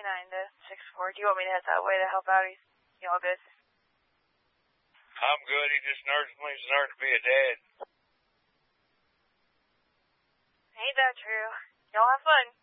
to 64. Do you want me to head that way to help out? You all good? I'm good. He just learned to be a dad. Ain't that true? Y'all have fun.